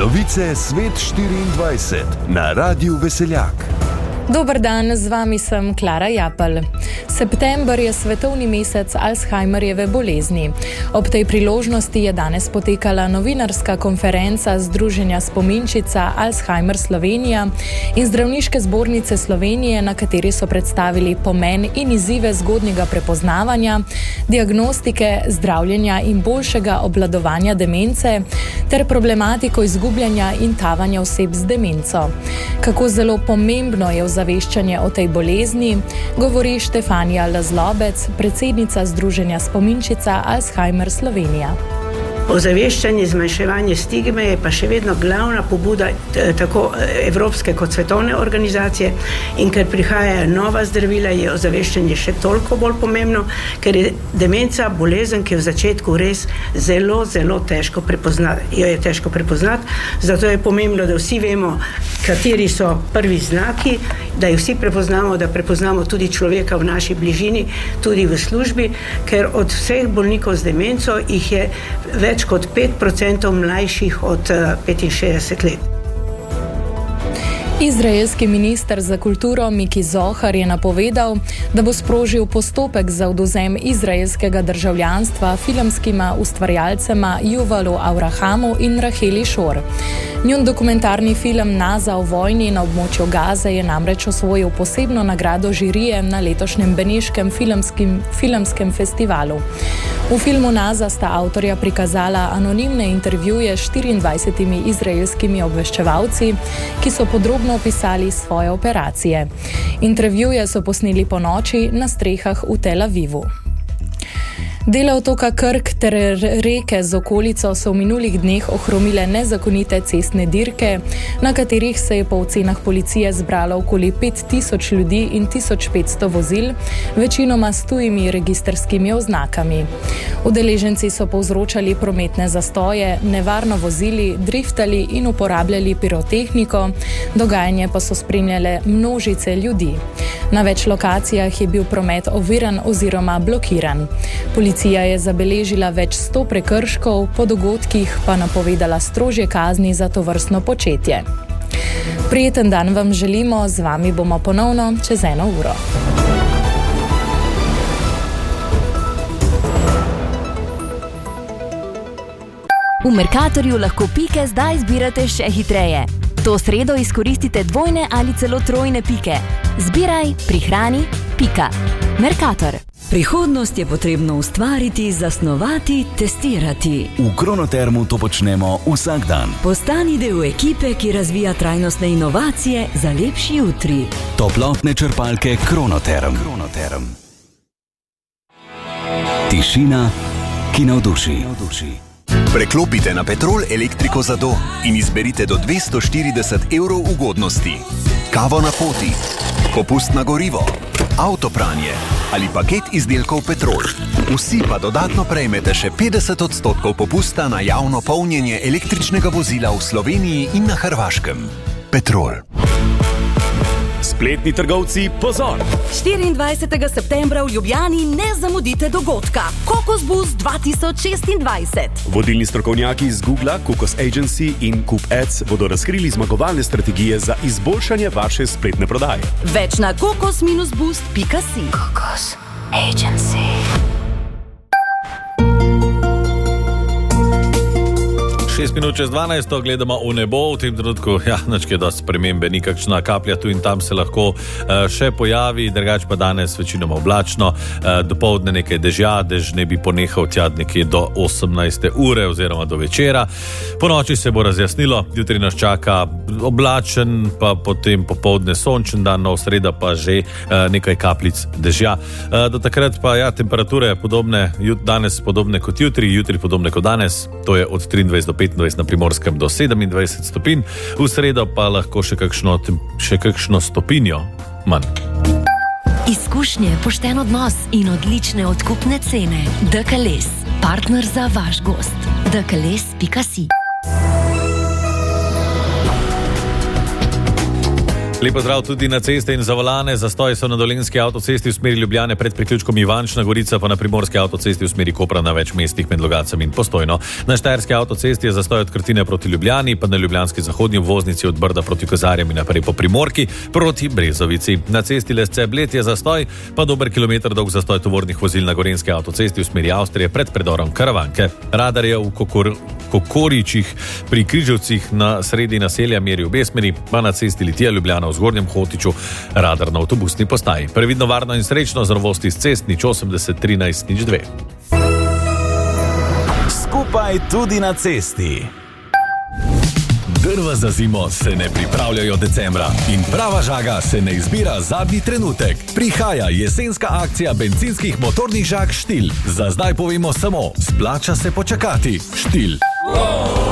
Novice Svet 24 na Radiu Veseljak. Dober dan, z vami sem Klara Japelj. September je svetovni mesec Alzheimerjeve bolezni. Ob tej priložnosti je danes potekala novinarska konferenca Združenja Spominčica Alzheimer Slovenija in Zdravniške zbornice Slovenije, na kateri so predstavili pomen in izzive zgodnjega prepoznavanja, diagnostike, zdravljenja in boljšega obvladovanja demence ter problematiko izgubljanja in tavanja oseb z demenco. Kako zelo pomembno je zaveščanje o tej bolezni, govori Štefanija Lazlobec, predsednica Združenja Spominčica Alzheimer Slovenija. Ozaveščanje, zmanjševanje stigme je pa še vedno glavna pobuda tako evropske kot svetovne organizacije, in ker prihajajo nova zdravila, je ozaveščanje še toliko bolj pomembno, ker je demenca bolezen, ki je v začetku res zelo, zelo težko prepoznati. Zato je pomembno, da vsi vemo, kateri so prvi znaki, da jih vsi prepoznamo, da prepoznamo tudi človeka v naši bližini, tudi v službi, ker od vseh bolnikov z demenco jih je več kot 5% mlajših od 65 let. Izraelski minister za kulturo Miki Zohar je napovedal, da bo sprožil postopek za odvzem izraelskega državljanstva filmskima ustvarjalcema Yuvalu Abrahamu in Raheli Shor. Njun dokumentarni film Naza o vojni na območju Gaze je namreč osvojil posebno nagrado žirije na letošnjem beneškem filmskem festivalu. V filmu Naza sta avtorja prikazala anonimne intervjuje s 24 izraelskimi obveščevalci, ki so podrobno opisali svoje operacije. Intervjuje so posneli ponoči na strehah v Tel Avivu. Dele otoka Krk ter reke z okolico so v minulih dneh ohromile nezakonite cestne dirke, na katerih se je po ocenah policije zbralo okoli 5000 ljudi in 1500 vozil, večinoma s tujimi registrskimi oznakami. Udeleženci so povzročali prometne zastoje, nevarno vozili, driftali in uporabljali pirotehniko, dogajanje pa so spremljale množice ljudi. Na več lokacijah je bil promet oviran oziroma blokiran. Policija je zabeležila več 100 prekrškov, po dogodkih pa napovedala strožje kazni za tovrstno početje. Prijeten dan vam želimo, z vami bomo ponovno čez 1 uro. V Mercatorju lahko pike zdaj zbirate še hitreje. To sredo izkoristite dvojne ali celo trojne pike. Zbiraj, prihrani, pika. Mercator. Prihodnost je potrebno ustvariti, zasnovati, testirati. V Kronotermu to počnemo vsak dan. Postani del ekipe, ki razvija trajnostne inovacije za lepši jutri. Toplotne črpalke Kronoterm. Tišina, ki navduši. Preklopite na Petrol elektriko za dom in izberite do 240 evrov ugodnosti. Kavo na poti, popust na gorivo, avtopranje ali paket izdelkov Petrol. Vsi pa dodatno prejmete še 50% popusta na javno polnjenje električnega vozila v Sloveniji in na Hrvaškem. Petrol. Spletni trgovci, pozor! 24. septembra v Ljubljani ne zamudite dogodka Kokos Bus 2026. Vodilni strokovnjaki iz Google, Kokos Agency in Coop Ads bodo razkrili zmagovalne strategije za izboljšanje vaše spletne prodaje. Več na kokos-boost.si. Kokos Agency. 6 minut čez 12, gledamo v nebo, v tem trenutku, nič je dosti spremembe, nikakšna kaplja tu in tam se lahko še pojavi, drugače pa danes večinoma oblačno, dopoldne nekaj dežja, dež ne bi ponehal tja nekje do 18. ure oziroma do večera. Po noči se bo razjasnilo, jutri nas čaka oblačen, pa potem popoldne sončen dan, v sredo pa že nekaj kapljic dežja. Do takrat pa temperature podobne, danes podobne kot jutri podobne kot danes, to je od 23 do 25 na Primorskem do 27 stopinj, v sredo pa lahko še kakšno stopinjo manj. Izkušnje, pošten odnos in odlične odkupne cene. DKLS, partner za vaš gost. DKLS.si. Lepo zdrav tudi na ceste in za volane. Zastoji so na Dolenjski avtocesti v smeri Ljubljane pred priključkom Ivančna Gorica, pa na Primorski avtocesti v smeri Kopra na več mestih med Logatcem in Postojno. Na Štajerski avtocesti je zastoj od Krtine proti Ljubljani, pa na ljubljanski zahodni obvoznici od Brda proti Kozarjem in naprej po Primorki proti Brezovici. Na cesti Lesce-Bled je zastoj, pa dober kilometer dolg zastoj tovornih vozil na Gorenjski avtocesti v smeri Avstrije pred predorom Karavanke. Radar je v Kokoričih pri Križevcih na sredi naselja meri obe smeri, pa na cesti Litija Ljubljana v Zgornjem Hotiču radar na avtobusni postaji. Previdno, varno in srečno z novosti s cest 080 13 02. Skupaj tudi na cesti. Drva za zimo se ne pripravljajo decembra in prava žaga se ne izbira zadnji trenutek. Prihaja jesenska akcija bencinskih motornih žag Štil. Za zdaj povemo samo, splača se počakati. Štil.